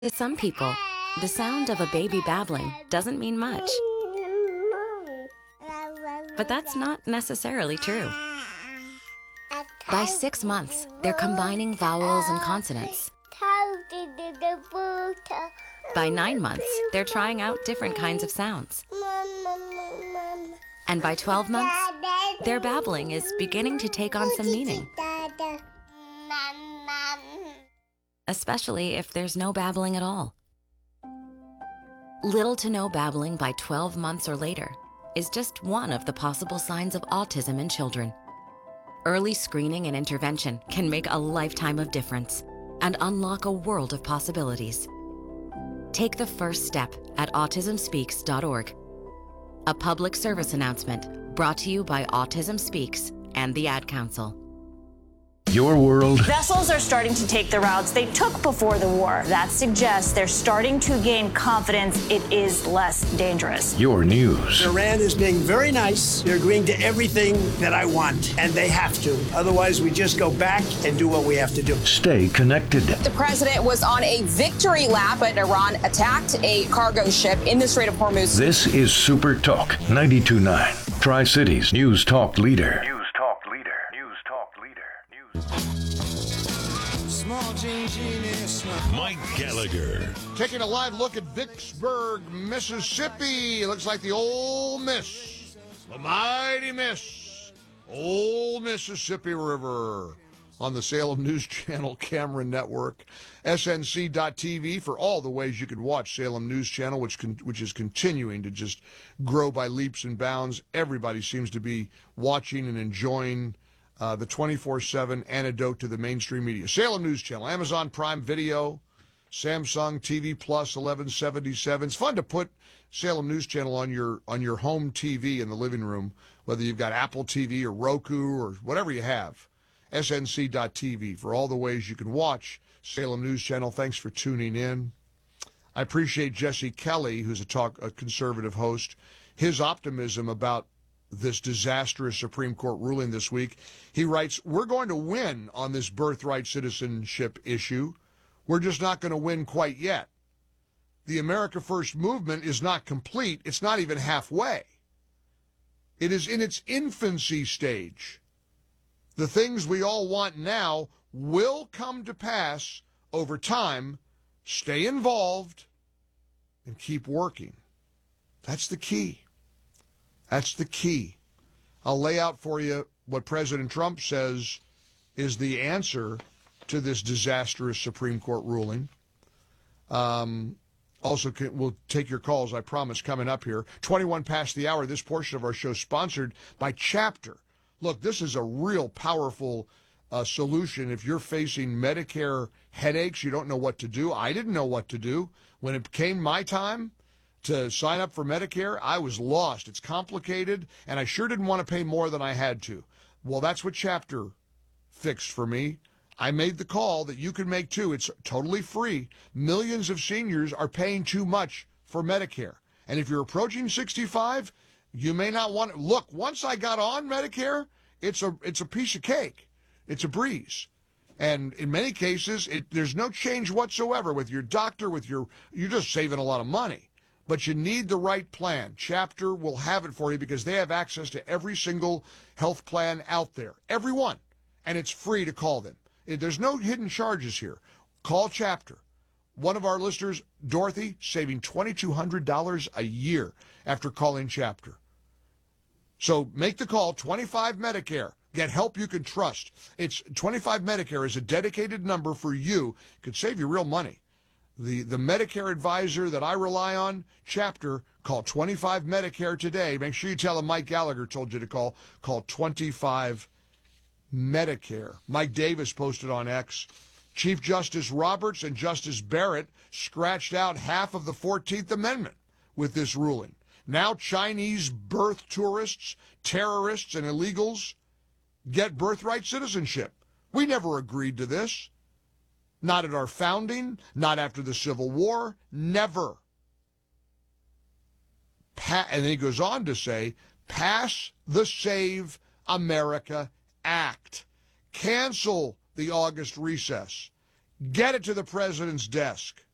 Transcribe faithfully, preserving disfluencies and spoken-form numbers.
To some people, the sound of a baby babbling doesn't mean much. But that's not necessarily true. By six months, they're combining vowels and consonants. By nine months, they're trying out different kinds of sounds. And by twelve months, their babbling is beginning to take on some meaning. Especially if there's no babbling at all. Little to no babbling by twelve months or later is just one of the possible signs of autism in children. Early screening and intervention can make a lifetime of difference and unlock a world of possibilities. Take the first step at autism speaks dot org. A public service announcement brought to you by Autism Speaks and the Ad Council. Your world. Vessels are starting to take the routes they took before the war. That suggests they're starting to gain confidence it is less dangerous. Your news. Iran is being very nice. They're agreeing to everything that I want, and they have to. Otherwise, we just go back and do what we have to do. Stay connected. The president was on a victory lap, but Iran attacked a cargo ship in the Strait of Hormuz. This is Super Talk ninety-two point nine. Tri-Cities News Talk Leader. News Talk Leader. News Talk Leader. Mike Gallagher. Taking a live look at Vicksburg, Mississippi. It looks like the Old Miss, the mighty Miss, Old Mississippi River on the Salem News Channel Cameron Network, S N C dot T V for all the ways you can watch Salem News Channel, which con- which is continuing to just grow by leaps and bounds. Everybody seems to be watching and enjoying Uh, the twenty-four seven antidote to the mainstream media. Salem News Channel, Amazon Prime Video, Samsung T V Plus eleven seventy-seven. It's fun to put Salem News Channel on your on your home T V in the living room, whether you've got Apple T V or Roku or whatever you have. S N C dot T V for all the ways you can watch Salem News Channel. Thanks for tuning in. I appreciate Jesse Kelly, who's a talk a conservative host, his optimism about this disastrous Supreme Court ruling this week. He writes, we're going to win on this birthright citizenship issue. We're just not going to win quite yet. The America First movement is not complete. It's not even halfway. It is in its infancy stage. The things we all want now will come to pass over time. Stay involved and keep working. That's the key. That's the key. I'll lay out for you what President Trump says is the answer to this disastrous Supreme Court ruling. Um, also, we'll take your calls, I promise, coming up here. twenty-one past the hour, this portion of our show sponsored by Chapter. Look, this is a real powerful uh, solution if you're facing Medicare headaches, you don't know what to do. I didn't know what to do. When it came my time to sign up for Medicare, I was lost. It's complicated, and I sure didn't want to pay more than I had to. Well, that's what Chapter fixed for me. I made the call that you can make too. It's totally free. Millions of seniors are paying too much for Medicare. And if you're approaching sixty-five, you may not want to. Look, once I got on Medicare, it's a it's a piece of cake. It's a breeze. And in many cases, it, there's no change whatsoever with your doctor, with your, you're just saving a lot of money. But you need the right plan. Chapter will have it for you because they have access to every single health plan out there. Every one. And it's free to call them. There's no hidden charges here. Call Chapter. One of our listeners, Dorothy, saving twenty-two hundred dollars a year after calling Chapter. So make the call, twenty-five Medicare. Get help you can trust. It's twenty-five Medicare is a dedicated number for you. It could save you real money. The the Medicare advisor that I rely on, Chapter, call twenty-five Medicare today. Make sure you tell them Mike Gallagher told you to call. Call twenty-five Medicare. Mike Davis posted on X. Chief Justice Roberts and Justice Barrett scratched out half of the fourteenth Amendment with this ruling. Now Chinese birth tourists, terrorists, and illegals get birthright citizenship. We never agreed to this. Not at our founding, not after the Civil War, never. Pa- and then he goes on to say, pass the Save America Act. Cancel the August recess. Get it to the president's desk.